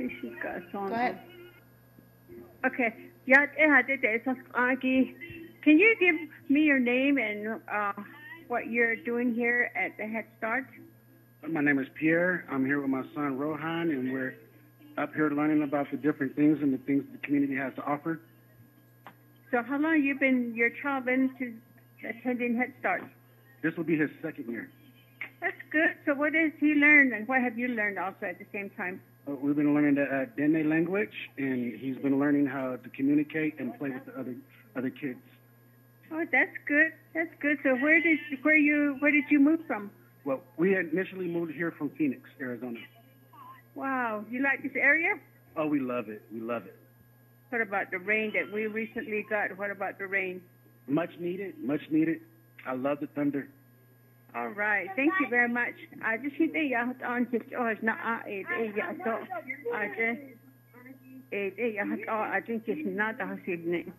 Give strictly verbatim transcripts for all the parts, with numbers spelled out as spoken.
Go ahead. Okay. Yeah, can you give me your name and uh, what you're doing here at the Head Start? My name is Pierre. I'm here with my son Rohan, and we're up here learning about the different things and the things the community has to offer. So how long you been your child been to attending Head Start? This will be his second year. That's good. So what has he learned, and what have you learned also at the same time? Uh, we've been learning the uh, Dene language, and he's been learning how to communicate and play with the other other kids. Oh, that's good. That's good. So where did where you where did you move from? Well, we initially moved here from Phoenix, Arizona. Wow, you like this area? Oh, we love it. We love it. What about the rain that we recently got? What about the rain? Much needed. Much needed. I love the thunder. All right. Thank you very much. I just think that you on just oh it's not uh it it yeah so I just it it yeah oh I think it's not the Sydney.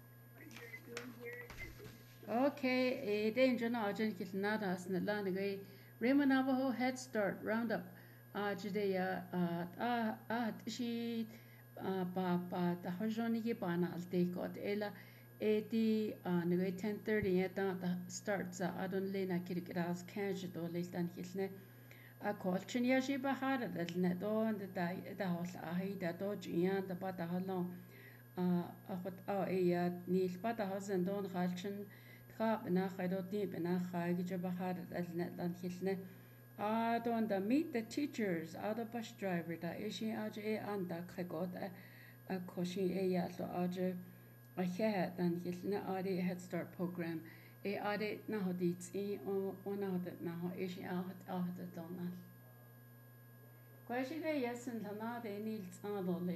Okay, it ain't no agent is not as the land gay. Raymond Navajo Head Start Roundup. Ah, today, uh, ah, ah, she, uh, ba, ba, the Hajoni Bana, they got Ella, eighty, uh, negate ten thirty, at the starts, uh, I don't lay na kirikras, can't or less than his neck. A call Chinyashi Bahara, that net on the die, the house, I hate that dodge, and the butter how long. Uh, what, oh, a neat butter house and don't halchin. Benach, I don't need Benach, I get your Bahar at net than his neck. I don't meet the teachers, other bus driver, the Asian A J and the Kregot, a Koshi a yat or Aja a head and his Nadi Head Start program. A Adi now deeds in or one out that now Asian out of the donut. Question yes and Hanade needs Adol